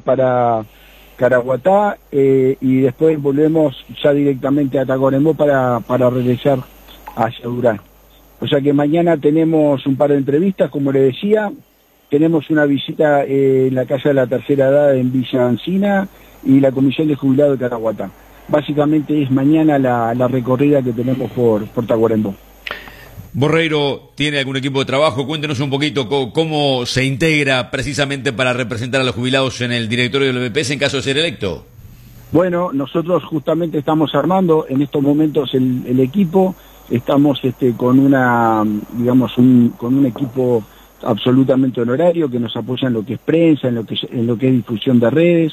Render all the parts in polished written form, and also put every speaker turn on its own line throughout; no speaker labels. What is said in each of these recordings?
para Caraguatá, y después volvemos ya directamente a Tacuarembó para regresar hacia Durán. O sea que mañana tenemos un par de entrevistas, como le decía, tenemos una visita en la Casa de la Tercera Edad en Villa Encina y la Comisión de Jubilados de Caraguatá. Básicamente es mañana la recorrida que tenemos por Tacuarembó.
Borreiro, ¿tiene algún equipo de trabajo? Cuéntenos un poquito cómo se integra precisamente para representar a los jubilados en el directorio del BPS en caso de ser electo.
Bueno, nosotros justamente estamos armando en estos momentos el equipo, estamos con con un equipo absolutamente honorario que nos apoya en lo que es prensa, en lo que es difusión de redes.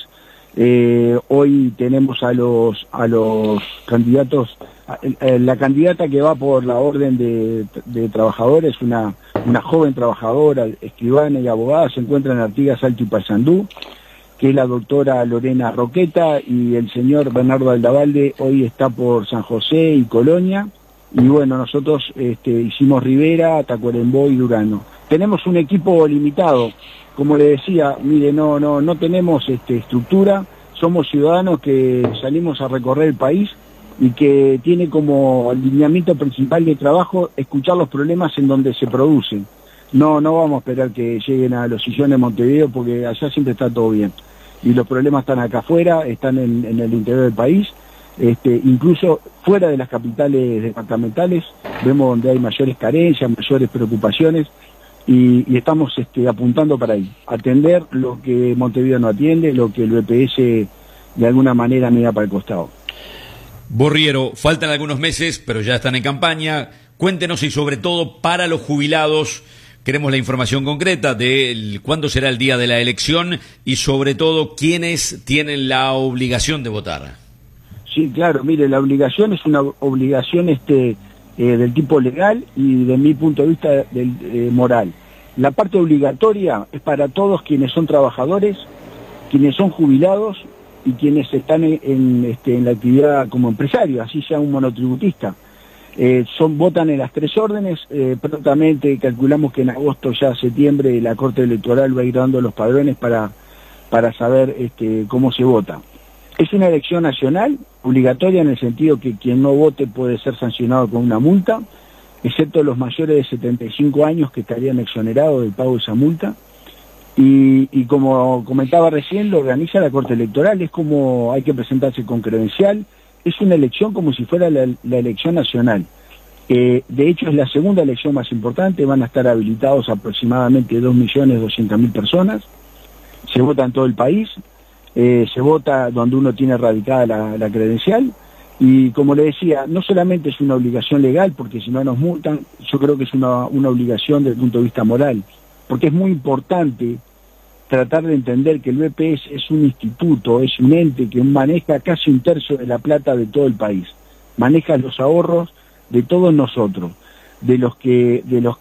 Hoy tenemos a los candidatos, la candidata que va por la orden de trabajadores, una joven trabajadora, escribana y abogada, se encuentra en Artigas, Salto y Paysandú, que es la doctora Lorena Roqueta, y el señor Bernardo Aldavalde hoy está por San José y Colonia, y bueno, nosotros hicimos Rivera, Tacuarembó y Durano. Tenemos un equipo limitado. Como le decía, mire, no tenemos estructura, somos ciudadanos que salimos a recorrer el país y que tiene como lineamiento principal de trabajo escuchar los problemas en donde se producen. No vamos a esperar que lleguen a los sillones de Montevideo porque allá siempre está todo bien. Y los problemas están acá afuera, están en el interior del país, incluso fuera de las capitales departamentales, vemos donde hay mayores carencias, mayores preocupaciones. Y estamos apuntando para ahí, atender lo que Montevideo no atiende, lo que el BPS de alguna manera mira para el costado.
Borriero, faltan algunos meses, pero ya están en campaña. Cuéntenos, y sobre todo para los jubilados, queremos la información concreta de cuándo será el día de la elección y sobre todo quiénes tienen la obligación de votar.
Sí, claro, mire, la obligación es una obligación del tipo legal y de mi punto de vista moral. La parte obligatoria es para todos quienes son trabajadores, quienes son jubilados y quienes están en la actividad como empresarios, así sea un monotributista. Votan en las tres órdenes, prontamente calculamos que en agosto, ya septiembre, la Corte Electoral va a ir dando los padrones para saber cómo se vota. Es una elección nacional, obligatoria en el sentido que quien no vote puede ser sancionado con una multa, excepto los mayores de 75 años que estarían exonerados del pago de esa multa. Y como comentaba recién, lo organiza la Corte Electoral, es como hay que presentarse con credencial, es una elección como si fuera la elección nacional. De hecho es la segunda elección más importante, van a estar habilitados aproximadamente 2.200.000 personas, se vota en todo el país. Se vota donde uno tiene radicada la credencial, y como le decía, no solamente es una obligación legal, porque si no nos multan, yo creo que es una obligación desde el punto de vista moral, porque es muy importante tratar de entender que el BPS es un instituto, es un ente que maneja casi un tercio de la plata de todo el país, maneja los ahorros de todos nosotros, de los que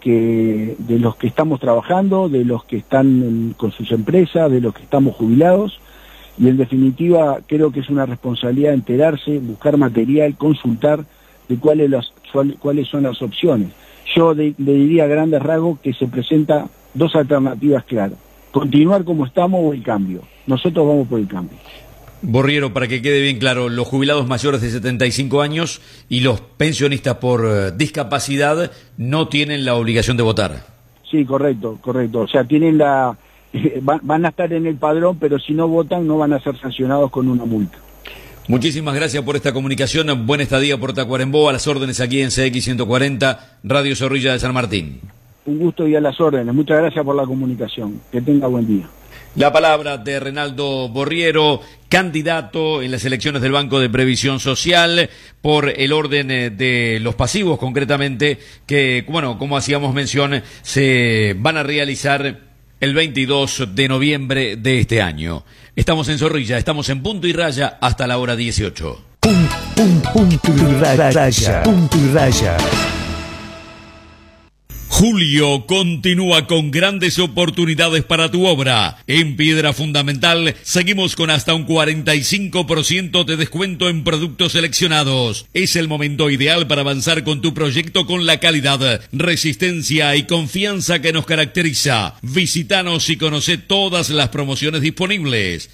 estamos trabajando, de los que están con sus empresas, de los que estamos jubilados. Y en definitiva creo que es una responsabilidad enterarse, buscar material, consultar de cuáles son las opciones. Yo le diría a grandes rasgos que se presenta dos alternativas claras: continuar como estamos o el cambio. Nosotros vamos por el cambio.
Borriero, para que quede bien claro, los jubilados mayores de 75 años y los pensionistas por discapacidad no tienen la obligación de votar.
Sí, correcto. O sea, tienen van a estar en el padrón, pero si no votan no van a ser sancionados con una multa.
Muchísimas gracias por esta comunicación. Buen estadía por Tacuarembó, a las órdenes aquí en CX 140, Radio Zorrilla de San Martín.
Un gusto y a las órdenes. Muchas gracias por la comunicación. Que tenga buen día.
La palabra de Reinaldo Borriero, candidato en las elecciones del Banco de Previsión Social por el orden de los pasivos, concretamente, que, bueno, como hacíamos mención, se van a realizar el 22 de noviembre de este año. Estamos en Zorrilla, estamos en punto y raya hasta la hora 18.
Punto y raya.
Julio continúa con grandes oportunidades para tu obra. En Piedra Fundamental seguimos con hasta un 45% de descuento en productos seleccionados. Es el momento ideal para avanzar con tu proyecto con la calidad, resistencia y confianza que nos caracteriza. Visítanos y conoce todas las promociones disponibles.